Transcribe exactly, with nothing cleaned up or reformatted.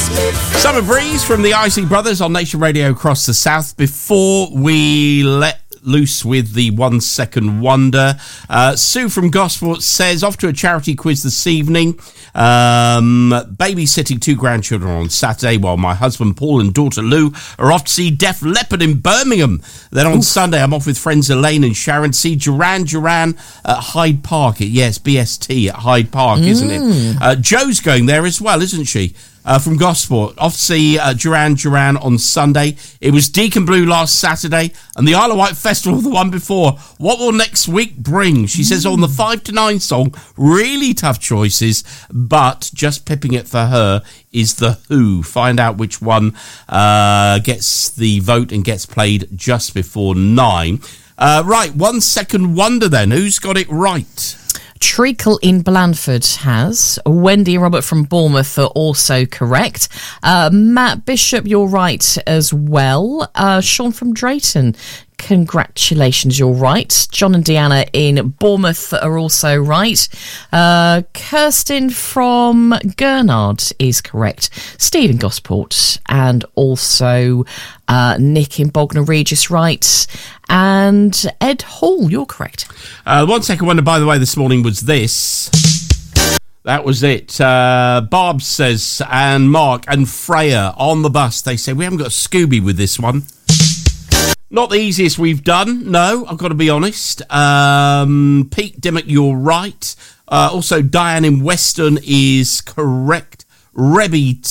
Summer Breeze from the Isley Brothers on Nation Radio across the south. Before we let loose with the one second wonder, uh, Sue from Gosport says, off to a charity quiz this evening. Um, babysitting two grandchildren on Saturday while my husband Paul and daughter Lou are off to see Def Leppard in Birmingham. Then on Oof. Sunday I'm off with friends Elaine and Sharon to see Duran Duran at Hyde Park. Yes, B S T at Hyde Park, mm. isn't it? Uh, Jo's going there as well, isn't she? Uh, from Gosport, off to see uh, Duran Duran on Sunday. It was Deacon Blue last Saturday, and the Isle of Wight Festival the one before. What will next week bring? She mm. says on the five to nine song, really tough choices, but just pipping it for her is The Who. Find out which one uh, gets the vote and gets played just before nine. Uh, right, one second wonder then. Who's got it right? Treacle in Blandford has. Wendy and Robert from Bournemouth are also correct. Uh, Matt Bishop, you're right as well. Uh, Sean from Drayton, congratulations, you're right. John and Deanna in Bournemouth are also right. Uh, Kirsten from Gurnard is correct. Steve in Gosport, and also uh, Nick in Bognor Regis right. And Ed Hall, you're correct. Uh, one second wonder, by the way, this morning was this. That was it. Uh, Barb says, and Mark and Freya on the bus. They say, we haven't got Scooby with this one. Not the easiest we've done, no, I've got to be honest. Um, Pete Dimmock, you're right. Uh, also, Diane in Weston is correct. Rebby